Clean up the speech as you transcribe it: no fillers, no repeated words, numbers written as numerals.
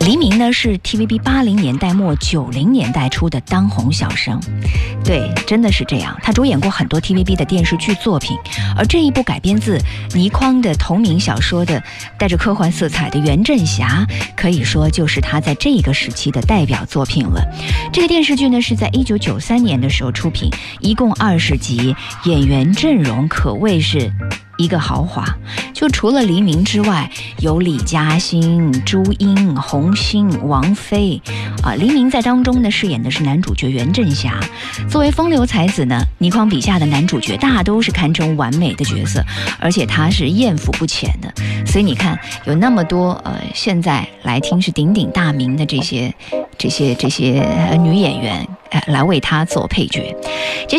黎明呢是 TVB 80年代末90年代初的当红小生，对，真的是这样。他主演过很多 TVB 的电视剧作品，而这一部改编自倪匡的同名小说的带着科幻色彩的《袁振侠》，可以说就是他在这个时期的代表作品了。这个电视剧呢是在1993年的时候出品，一共20集，演员阵容可谓是一个豪华，就除了黎明之外，有李嘉欣、朱茵、洪星、王菲黎明在当中呢饰演的是男主角袁振侠。作为风流才子呢，倪匡笔下的男主角大都是堪称完美的角色，而且他是艳福不浅的。所以你看，有那么多现在来听是鼎鼎大名的这些女演员来为他做配角。